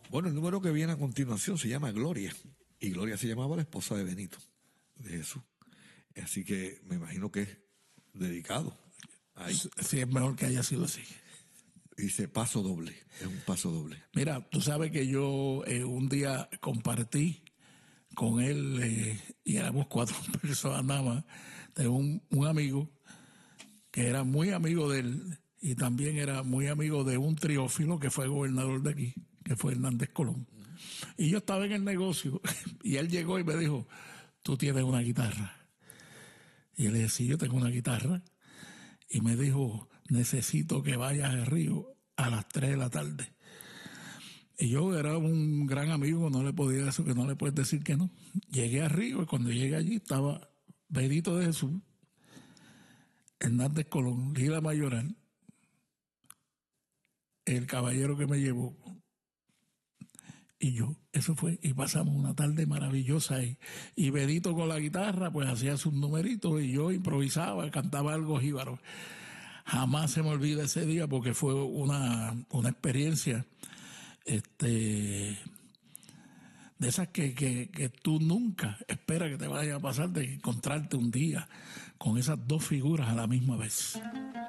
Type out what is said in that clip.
Bueno, el número que viene a continuación se llama Gloria. Y Gloria se llamaba la esposa de Benito, de Jesús. Así que me imagino que es dedicado ahí. Sí, es mejor que haya sido así. Dice paso doble, es un paso doble. Mira, tú sabes que yo un día compartí con él y éramos 4 personas nada más, de un amigo que era muy amigo de él y también era muy amigo de un triófilo que fue gobernador de aquí, que fue Hernández Colón. Y yo estaba en el negocio y él llegó y me dijo, tú tienes una guitarra. Y él le dije, sí, yo tengo una guitarra. Y me dijo, necesito que vayas al río a las 3 de la tarde. Y yo era un gran amigo, no le podía decir que no le puedes decir que no. Llegué a Río y cuando llegué allí estaba Benito de Jesús, Hernández Colón, Lila Mayoral, el caballero que me llevó y yo. Eso fue, y pasamos una tarde maravillosa ahí. Y Benito con la guitarra pues hacía sus numeritos y yo improvisaba, cantaba algo jíbaro. Jamás se me olvida ese día porque fue una experiencia de esas que tú nunca esperas que te vaya a pasar, de encontrarte un día con esas dos figuras a la misma vez.